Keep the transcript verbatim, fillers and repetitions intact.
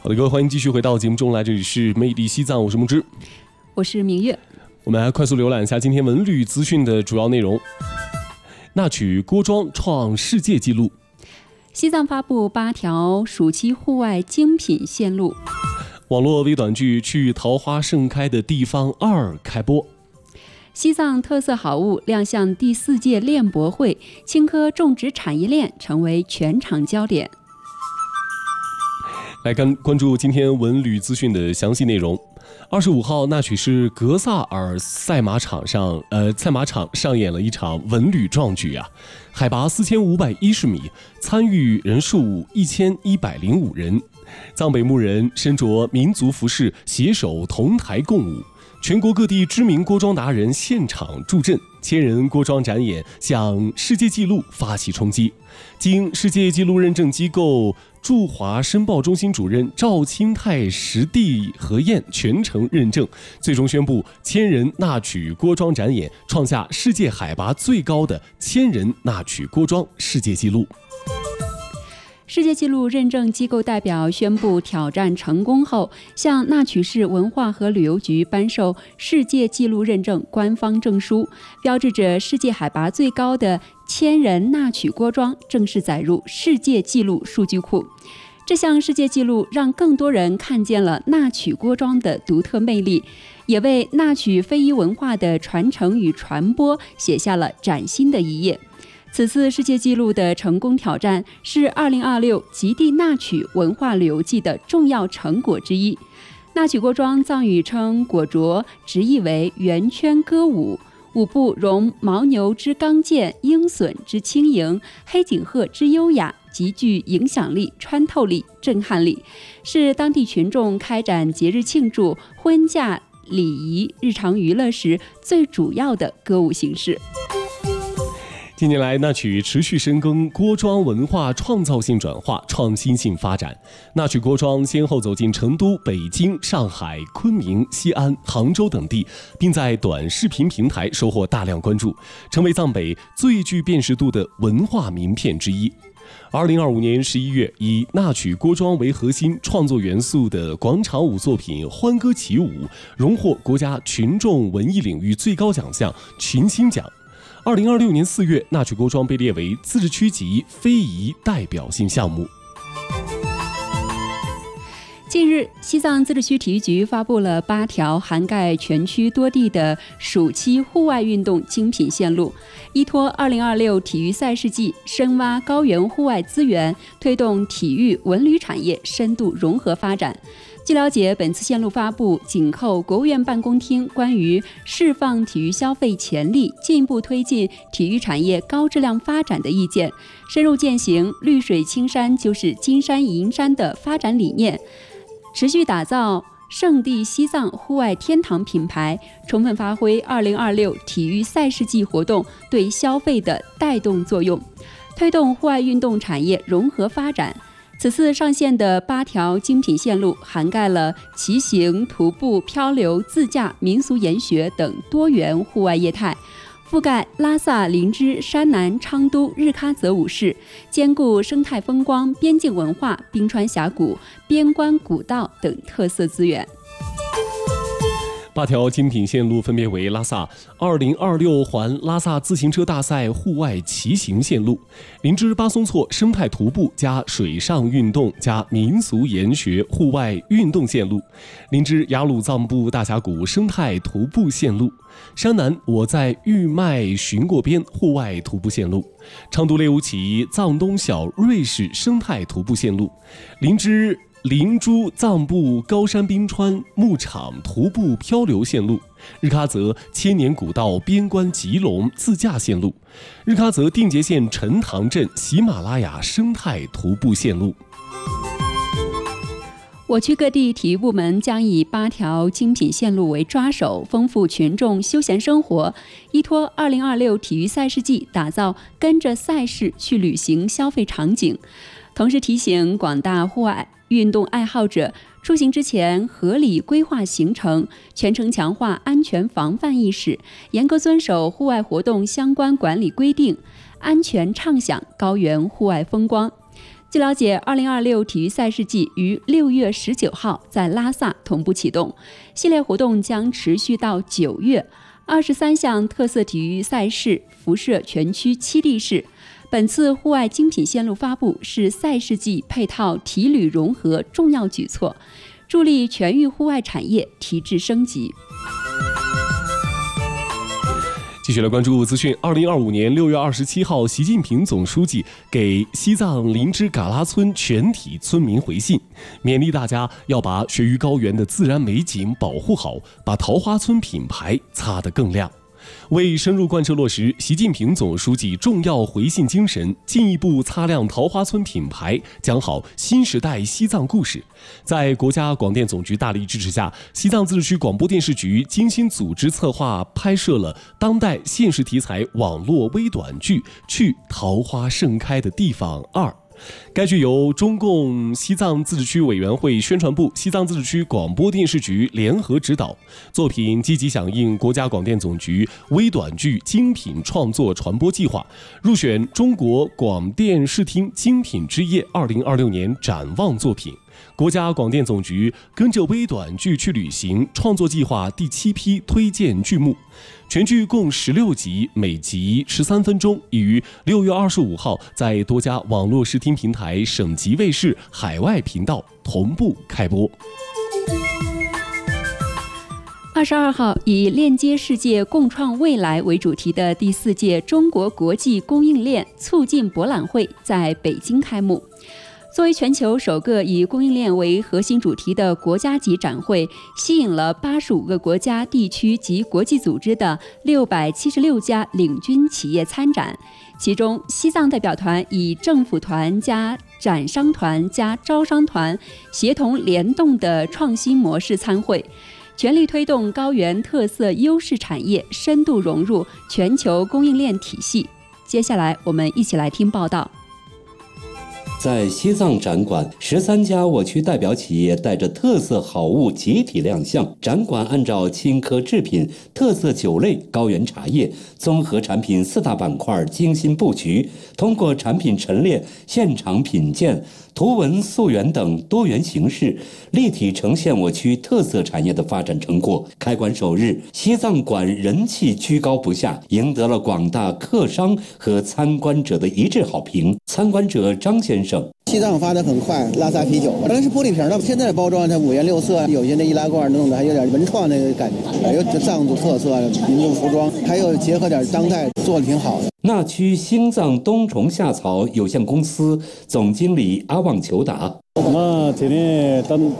好的，各位欢迎继续回到节目中来，这里是魅力西藏，我是木之， 我是明月。 我们来快速浏览一下今天文旅资讯的主要内容。纳曲郭庄创世界纪录， 西藏发布八条暑期户外精品线路。 网络微短剧《去桃花盛开的地方二》开播。 西藏特色好物亮相第四届链博会，青稞种植产业链成为全场焦点。 来看关注今天文旅资讯的详细内容。二十五号，纳曲市格萨尔赛马场上，呃，赛马场上演了一场文旅壮举啊！海拔四千五百一十米，参与人数一千一百零五人。藏北牧人身着民族服饰，携手同台共舞。全国各地知名郭庄达人现场助阵，千人郭庄展演向世界纪录发起冲击。经世界纪录认证机构驻华申报中心主任赵清泰实地核验全程认证，最终宣布千人纳曲郭庄展演创下世界海拔最高的千人纳曲郭庄世界纪录。 世界纪录认证机构代表宣布挑战成功后，向纳曲市文化和旅游局颁授世界纪录认证官方证书，标志着世界海拔最高的千人纳曲郭庄正式载入世界纪录数据库。这项世界纪录让更多人看见了纳曲郭庄的独特魅力，也为纳曲非遗文化的传承与传播写下了崭新的一页。此次世界纪录的成功挑战是二零二六极地纳曲文化旅游季的重要成果之一。纳曲郭庄藏语称果着，直译为圆圈歌舞，舞步融牦牛之刚健、鹰隼之轻盈、黑颈鹤之优雅，极具影响力、穿透力、震撼力，是当地群众开展节日庆祝、婚嫁、礼仪、日常娱乐时最主要的歌舞形式。 近年来，纳曲持续深耕郭庄文化创造性转化、创新性发展。纳曲郭庄先后走进成都、北京、上海、昆明、西安、杭州等地，并在短视频平台收获大量关注，成为藏北最具辨识度的文化名片之一。二零二五年十一月，以纳曲郭庄为核心创作元素的广场舞作品《欢歌起舞》荣获国家群众文艺领域最高奖项群星奖。二零二六年四月，纳曲郭庄被列为自治区级非遗代表性项目。 近日，西藏自治区体育局发布了八条涵盖全区多地的暑期户外运动精品线路，依托二零二六体育赛事季，深挖高原户外资源，推动体育文旅产业深度融合发展。据了解，本次线路发布紧扣国务院办公厅关于释放体育消费潜力、进一步推进体育产业高质量发展的意见，深入践行绿水青山就是金山银山的发展理念，持续打造圣地西藏户外天堂品牌，充分发挥二零二六体育赛事季活动对消费的带动作用，推动户外运动产业融合发展。此次上线的八条精品线路涵盖了骑行、徒步、漂流、自驾、民俗研学等多元户外业态，覆盖拉萨、林芝、山南、昌都、日喀则五市，兼顾生态风光、边境文化、冰川峡谷、边关古道等特色资源。 八条精品线路分别为拉萨二零二六环拉萨自行车大赛户外骑行线路，林芝巴松措生态徒步加水上运动加民俗研学户外运动线路，林芝雅鲁藏布大峡谷生态徒步线路，山南我在玉麦寻过边户外徒步线路，昌都猎乌旗藏东小瑞士生态徒步线路，林芝林珠藏布高山冰川牧场徒步漂流线路，日喀则千年古道边关吉隆自驾线路，日喀则定结县陈塘镇喜马拉雅生态徒步线路。 我区各地体育部门将以八条精品线路为抓手，丰富群众休闲生活，依托二零二六体育赛事季，打造跟着赛事去旅行消费场景。同时提醒广大户外运动爱好者，出行之前合理规划行程，全程强化安全防范意识，严格遵守户外活动相关管理规定，安全畅享高原户外风光。 据了解，二零二六体育赛事季于六月十九号在拉萨同步启动，系列活动将持续到九月。二十三项特色体育赛事辐射全区七地市。本次户外精品线路发布是赛事季配套体旅融合重要举措，助力全域户外产业提质升级。 继续来关注资讯。二零二五年六月二十七号，习近平总书记给西藏林芝嘎拉村全体村民回信，勉励大家要把雪域高原的自然美景保护好，把桃花村品牌擦得更亮。为深入贯彻落实习近平总书记重要回信精神，进一步擦亮桃花村品牌，讲好新时代西藏故事，在国家广电总局大力支持下，西藏自治区广播电视局精心组织策划拍摄了当代现实题材网络微短剧《去桃花盛开的地方二》。该剧由中共西藏自治区委员会宣传部、西藏自治区广播电视局联合指导，作品积极响应国家广电总局微短剧精品创作传播计划，入选中国广电视厅精品之夜二零二六年展望作品。国家广电总局跟着微短剧去旅行创作计划第七批推荐剧目，全剧共十六集，每集十三分钟，已于六月二十五号在多家网络视听平台、省级卫视、海外频道同步开播。 二十二号，以链接世界、共创未来为主题的第四届中国国际供应链促进博览会在北京开幕。作为全球首个以供应链为核心主题的国家级展会，吸引了八十五个国家、地区及国际组织的六百七十六家领军企业参展。其中，西藏代表团以政府团加展商团加招商团协同联动的创新模式参会，全力推动高原特色优势产业深度融入全球供应链体系。接下来，我们一起来听报道。 在西藏展馆，十三家我区代表企业带着特色好物集体亮相。展馆按照青稞制品、特色酒类、高原茶叶、综合产品四大板块精心布局，通过产品陈列、现场品鉴、图文溯源等多元形式，立体呈现我区特色产业的发展成果。开馆首日，西藏馆人气居高不下，赢得了广大客商和参观者的一致好评。参观者张先生。 西藏发展很快，拉萨啤酒本来是玻璃瓶的，现在的包装它五颜六色，有些那易拉罐弄的还有点文创那个感觉，还有藏族特色、民族服装，还有结合点当代，做的挺好的。 那区兴藏冬虫夏草有限公司总经理阿旺求达。 那今天当